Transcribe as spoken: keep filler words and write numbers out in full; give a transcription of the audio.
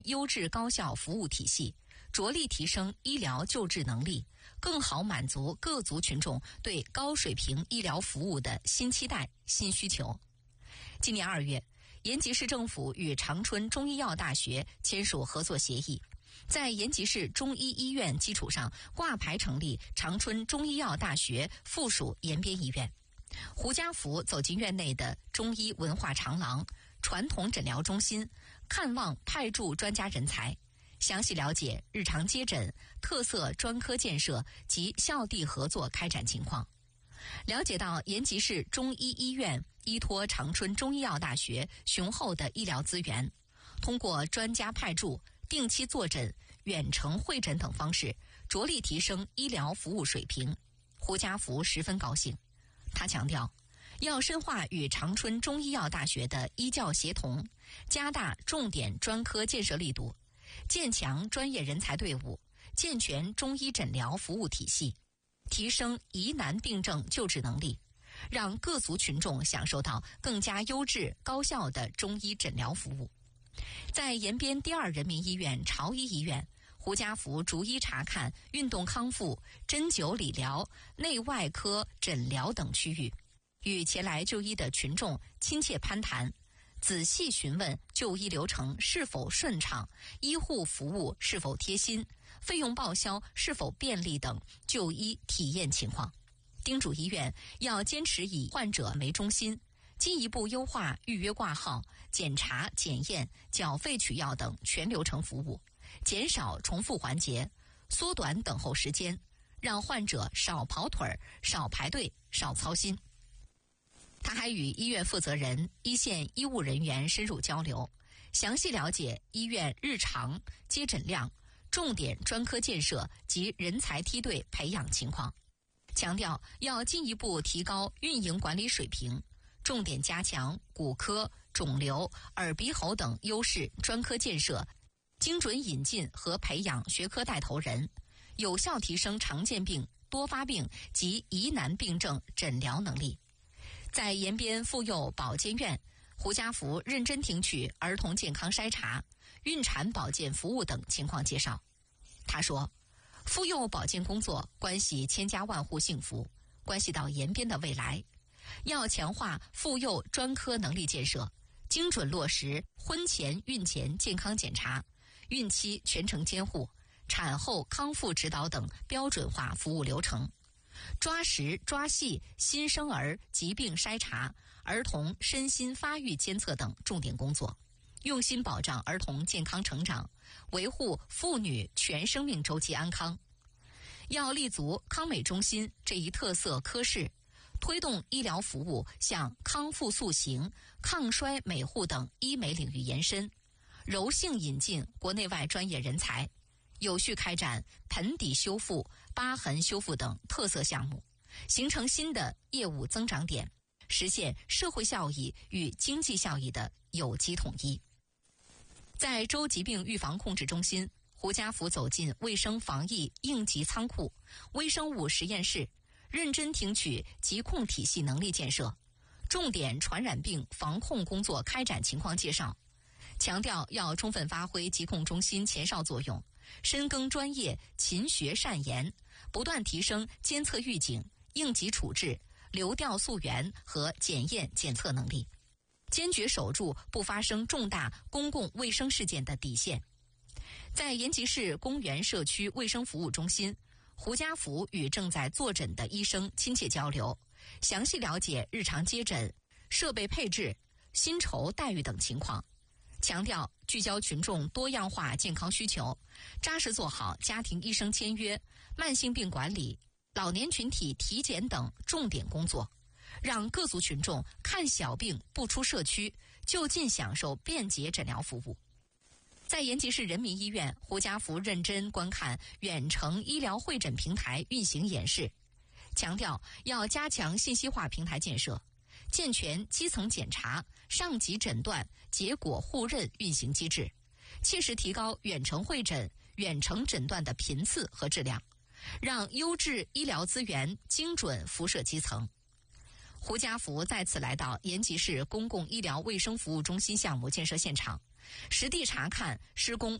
优质高效服务体系，着力提升医疗救治能力，更好满足各族群众对高水平医疗服务的新期待、新需求。今年二月，延吉市政府与长春中医药大学签署合作协议，在延吉市中医医院基础上挂牌成立长春中医药大学附属延边医院。胡家福走进院内的中医文化长廊、传统诊疗中心，看望派驻专家人才，详细了解日常接诊、特色专科建设及校地合作开展情况。了解到延吉市中医医院依托长春中医药大学雄厚的医疗资源，通过专家派驻、定期坐诊、远程会诊等方式，着力提升医疗服务水平。胡家福十分高兴，他强调，要深化与长春中医药大学的医教协同，加大重点专科建设力度，建强专业人才队伍，健全中医诊疗服务体系，提升疑难病症救治能力，让各族群众享受到更加优质高效的中医诊疗服务。在延边第二人民医院朝医医院，胡家福逐一查看运动康复、针灸理疗、内外科诊疗等区域，与前来就医的群众亲切攀谈，仔细询问就医流程是否顺畅、医护服务是否贴心、费用报销是否便利等就医体验情况，叮嘱医院要坚持以患者为中心，进一步优化预约挂号、检查、检验、缴费取药等全流程服务，减少重复环节，缩短等候时间，让患者少跑腿儿、少排队、少操心。他还与医院负责人、一线医务人员深入交流，详细了解医院日常接诊量、重点专科建设及人才梯队培养情况，强调要进一步提高运营管理水平，重点加强骨科、肿瘤、耳鼻喉等优势专科建设，精准引进和培养学科带头人，有效提升常见病、多发病及疑难病症诊疗能力。在延边妇幼保健院，胡家福认真听取儿童健康筛查、孕产保健服务等情况介绍。他说，妇幼保健工作关系千家万户幸福，关系到延边的未来，要强化妇幼专科能力建设，精准落实婚前、孕前健康检查、孕期全程监护、产后康复指导等标准化服务流程，抓实抓细新生儿疾病筛查、儿童身心发育监测等重点工作，用心保障儿童健康成长，维护妇女全生命周期安康。要立足康美中心这一特色科室，推动医疗服务向康复塑形、抗衰美护等医美领域延伸，柔性引进国内外专业人才，有序开展盆底修复、疤痕修复等特色项目，形成新的业务增长点，实现社会效益与经济效益的有机统一。在州疾病预防控制中心，胡家福走进卫生防疫应急仓库、微生物实验室，认真听取疾控体系能力建设、重点传染病防控工作开展情况介绍，强调要充分发挥疾控中心前哨作用，深耕专业，勤学善研，不断提升监测预警、应急处置、流调溯源和检验检测能力，坚决守住不发生重大公共卫生事件的底线。在延吉市公园社区卫生服务中心，胡家福与正在坐诊的医生亲切交流，详细了解日常接诊、设备配置、薪酬待遇等情况，强调聚焦群众多样化健康需求，扎实做好家庭医生签约、慢性病管理、老年群体体检等重点工作，让各族群众看小病不出社区，就近享受便捷诊疗服务。在延吉市人民医院，胡家福认真观看远程医疗会诊平台运行演示，强调要加强信息化平台建设，健全基层检查、上级诊断、结果互认运行机制，切实提高远程会诊、远程诊断的频次和质量，让优质医疗资源精准辐射基层。胡家福再次来到延吉市公共医疗卫生服务中心项目建设现场， 实地查看施工